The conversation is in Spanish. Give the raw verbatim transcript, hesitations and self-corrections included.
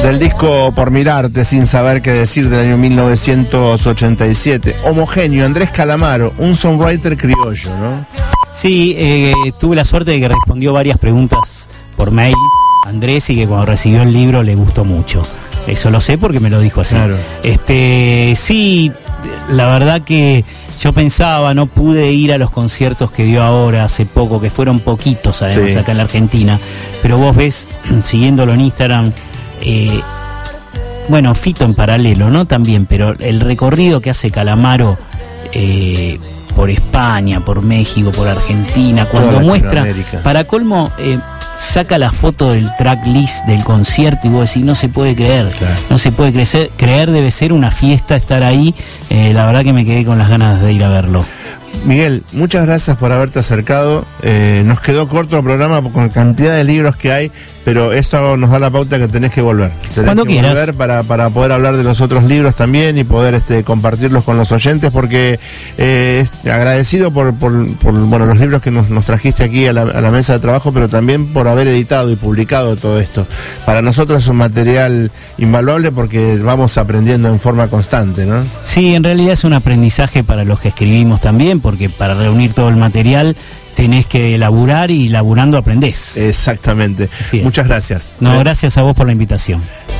Del disco Por Mirarte Sin Saber Qué Decir del año mil novecientos ochenta y siete. Homogéneo, Andrés Calamaro, un songwriter criollo, ¿no? Sí, eh, tuve la suerte de que respondió varias preguntas por mail Andrés y que cuando recibió el libro le gustó mucho. Eso lo sé porque me lo dijo así. Claro. Este, sí, la verdad que yo pensaba, no pude ir a los conciertos que dio ahora hace poco, que fueron poquitos además sí. acá en la Argentina, pero vos ves, siguiéndolo en Instagram, eh, bueno, Fito en paralelo, ¿no? También, pero el recorrido que hace Calamaro eh, por España, por México, por Argentina, cuando muestra, para colmo, eh, saca la foto del tracklist del concierto y vos decís, no se puede creer, claro. no se puede crecer, creer, debe ser una fiesta estar ahí, eh, la verdad que me quedé con las ganas de ir a verlo. Miguel, muchas gracias por haberte acercado. Eh, nos quedó corto el programa con cantidad de libros que hay, pero esto nos da la pauta que tenés que volver. Tenés Cuando que quieras. volver para, para poder hablar de los otros libros también y poder este, compartirlos con los oyentes, porque eh, agradecido por, por, por bueno, los libros que nos, nos trajiste aquí a la, a la mesa de trabajo, pero también por haber editado y publicado todo esto. Para nosotros es un material invaluable porque vamos aprendiendo en forma constante, ¿no? Sí, en realidad es un aprendizaje para los que escribimos también, porque para reunir todo el material tenés que laburar y laburando aprendés. Exactamente. Muchas gracias. No, gracias a vos por la invitación.